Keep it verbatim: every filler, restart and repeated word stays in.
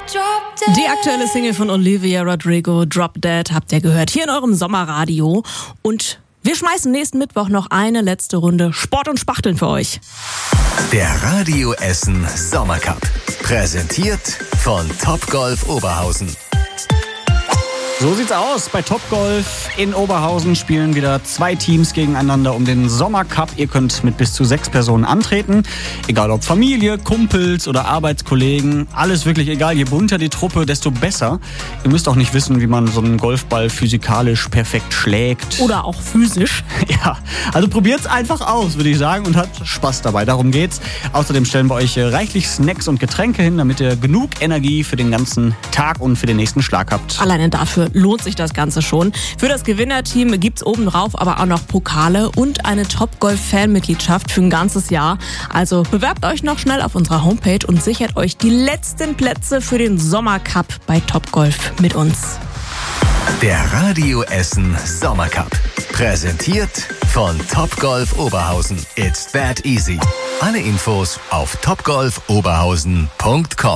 Die aktuelle Single von Olivia Rodrigo, Drop Dead, habt ihr gehört, hier in eurem Sommerradio. Und wir schmeißen nächsten Mittwoch noch eine letzte Runde Sport und Spachteln für euch. Der Radio Essen Sommercup. Präsentiert von Topgolf Oberhausen. So sieht's aus. Bei Topgolf in Oberhausen spielen wieder zwei Teams gegeneinander um den Sommercup. Ihr könnt mit bis zu sechs Personen antreten. Egal ob Familie, Kumpels oder Arbeitskollegen. Alles wirklich egal. Je bunter die Truppe, desto besser. Ihr müsst auch nicht wissen, wie man so einen Golfball physikalisch perfekt schlägt. Oder auch physisch. Ja, also probiert's einfach aus, würde ich sagen, und habt Spaß dabei. Darum geht's. Außerdem stellen wir euch reichlich Snacks und Getränke hin, damit ihr genug Energie für den ganzen Tag und für den nächsten Schlag habt. Alleine dafür lohnt sich das Ganze schon. Für das Gewinnerteam gibt's obendrauf aber auch noch Pokale und eine Topgolf-Fanmitgliedschaft für ein ganzes Jahr. Also bewerbt euch noch schnell auf unserer Homepage und sichert euch die letzten Plätze für den Sommercup bei Topgolf mit uns. Der Radio Essen Sommercup. Präsentiert von Topgolf Oberhausen. It's that easy. Alle Infos auf topgolf oberhausen punkt com.